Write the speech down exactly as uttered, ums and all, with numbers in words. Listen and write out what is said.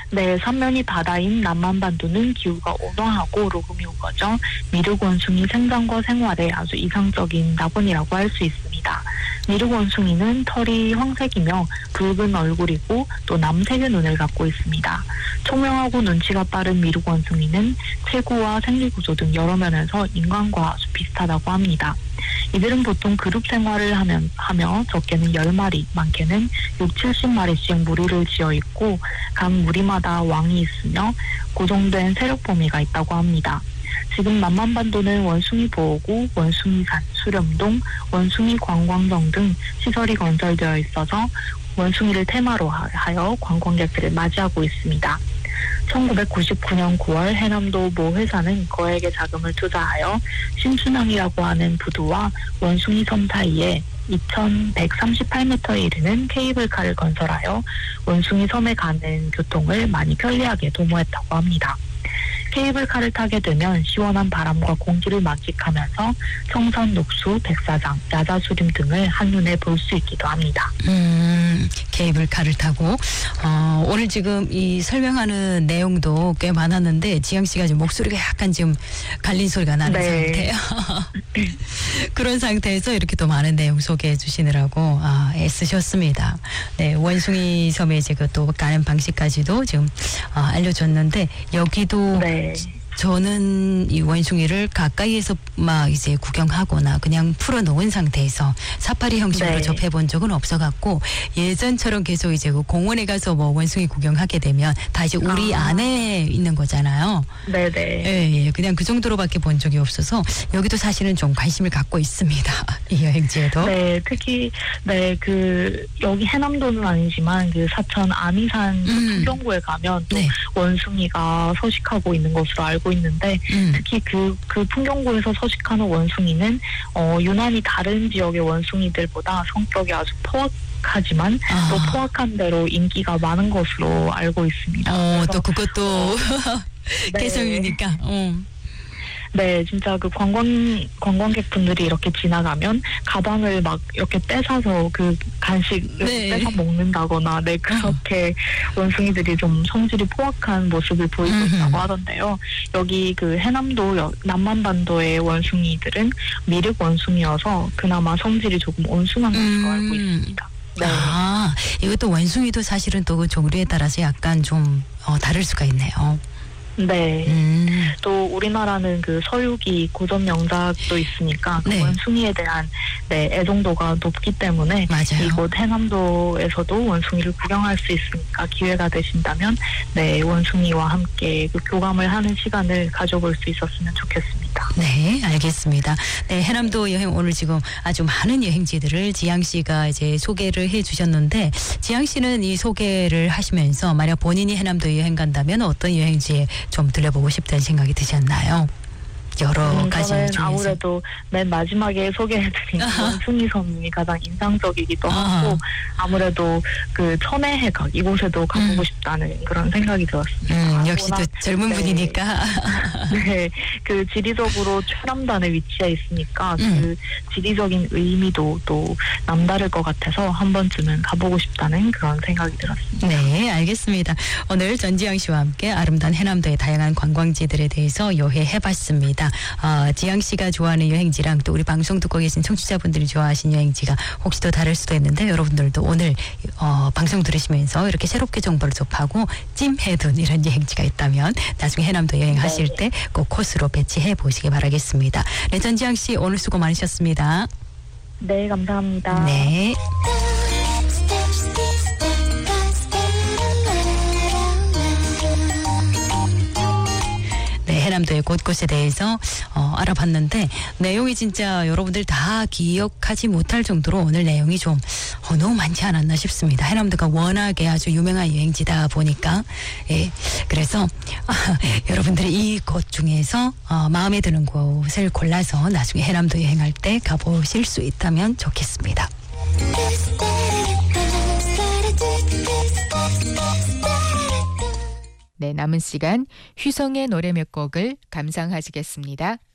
네, 삼면이 바다인 남만반도는 기후가 온화하고 로금이 우거져 미륵 원숭이 생장과 생활에 아주 이상적인 낙원이라고 할 수 있습니다. 미륵 원숭이는 털이 황색이며 붉은 얼굴이고 또 남색의 눈을 갖고 있습니다. 총명하고 눈치가 빠른 미륵 원숭이는 체구와 생리구조 등 여러 면에서 인간과 아주 비슷하다고 합니다. 이들은 보통 그룹 생활을 하며, 하며 적게는 열 마리, 많게는 육, 칠십 마리씩 무리를 지어 있고 각 무리마다 왕이 있으며 고정된 세력 범위가 있다고 합니다. 지금 남만반도는 원숭이 보호구, 원숭이산, 수렴동, 원숭이 관광정 등 시설이 건설되어 있어서 원숭이를 테마로 하여 관광객들을 맞이하고 있습니다. 천구백구십구 년 구월 해남도 모 회사는 거액의 자금을 투자하여 신춘항이라고 하는 부두와 원숭이 섬 사이에 이천백삼십팔 미터에 이르는 케이블카를 건설하여 원숭이 섬에 가는 교통을 많이 편리하게 도모했다고 합니다. 케이블카를 타게 되면 시원한 바람과 공기를 만끽하면서 청선, 녹수, 백사장, 야자수림 등을 한눈에 볼 수 있기도 합니다. 음, 케이블카를 타고 어, 오늘 지금 이 설명하는 내용도 꽤 많았는데 지영 씨가 지금 목소리가 약간 지금 갈린 소리가 나는 네. 상태예요. 그런 상태에서 이렇게 또 많은 내용 소개해 주시느라고 아, 애쓰셨습니다. 네, 원숭이 섬에 이제 그 또 가는 방식까지도 지금 어, 알려줬는데 여기도 네. 저는 이 원숭이를 가까이에서 막 이제 구경하거나 그냥 풀어놓은 상태에서 사파리 형식으로 네. 접해본 적은 없어갖고 예전처럼 계속 이제 그 공원에 가서 뭐 원숭이 구경하게 되면 다시 우리 아. 안에 있는 거잖아요. 네네. 예, 예, 그냥 그 정도로밖에 본 적이 없어서 여기도 사실은 좀 관심을 갖고 있습니다. 이 여행지에도. 네, 특히 네 그 여기 해남도는 아니지만 그 사천 아미산 음. 풍경구에 가면 또 네. 원숭이가 서식하고 있는 것으로 알고 있는데 음. 특히 그, 그 풍경구에서 서식하는 원숭이는 어, 유난히 다른 지역의 원숭이들보다 성격이 아주 포악하지만 아. 또 포악한 대로 인기가 많은 것으로 알고 있습니다. 어, 그래서 또 그것도 네. 개성이니까. 어. 네, 진짜 그 관광, 관광객분들이 이렇게 지나가면 가방을 막 이렇게 떼사서 그 간식을 네. 떼서 먹는다거나, 네, 그렇게 원숭이들이 좀 성질이 포악한 모습을 보이고 음흠. 있다고 하던데요. 여기 그 해남도, 여- 남만반도의 원숭이들은 미륵 원숭이여서 그나마 성질이 조금 온순한 것으로 음. 알고 있습니다. 네. 아, 이것도 원숭이도 사실은 또 그 종류에 따라서 약간 좀 어, 다를 수가 있네요. 네. 음. 또 우리나라는 그 서유기 고전 명작도 있으니까 그 네. 원숭이에 대한 네, 애정도가 높기 때문에 맞아요. 이곳 해남도에서도 원숭이를 구경할 수 있으니까 기회가 되신다면 네, 원숭이와 함께 그 교감을 하는 시간을 가져볼 수 있었으면 좋겠습니다. 네, 알겠습니다. 네, 해남도 여행 오늘 지금 아주 많은 여행지들을 지양 씨가 이제 소개를 해 주셨는데 지양 씨는 이 소개를 하시면서 만약 본인이 해남도 여행 간다면 어떤 여행지에 좀 들려보고 싶다는 생각이 드셨나요? 여러 음, 가지 저는 중에서. 아무래도 맨 마지막에 소개해드린 원숭이 섬이 가장 인상적이기도 아하. 하고 아무래도 그 천혜해각 이곳에도 가보고 음. 싶다는 그런 생각이 들었습니다. 음, 역시 또 워낙, 젊은 네. 분이니까. 네, 그 지리적으로 최남단에 위치해 있으니까 음. 그 지리적인 의미도 또 남다를 것 같아서 한 번쯤은 가보고 싶다는 그런 생각이 들었습니다. 네, 알겠습니다. 오늘 전지영 씨와 함께 아름다운 해남도의 다양한 관광지들에 대해서 여행해봤습니다. 어, 지영 씨가 좋아하는 여행지랑 또 우리 방송 듣고 계신 청취자분들이 좋아하시는 여행지가 혹시 또 다를 수도 있는데 여러분들도 오늘 어, 방송 들으시면서 이렇게 새롭게 정보를 접하고 찜해둔 이런 여행지가 있다면 나중에 해남도 여행하실 때 꼭 코스로 배치해 보시기 바라겠습니다. 네, 전지영 씨 오늘 수고 많으셨습니다. 네, 감사합니다. 네. 네, 해남도의 곳곳에 대해서 어, 알아봤는데 내용이 진짜 여러분들 다 기억하지 못할 정도로 오늘 내용이 좀 어, 너무 많지 않았나 싶습니다. 해남도가 워낙에 아주 유명한 여행지다 보니까 예, 그래서 아, 여러분들이 이 곳 중에서 어, 마음에 드는 곳을 골라서 나중에 해남도 여행할 때 가보실 수 있다면 좋겠습니다. 네, 남은 시간 휘성의 노래 몇 곡을 감상하시겠습니다.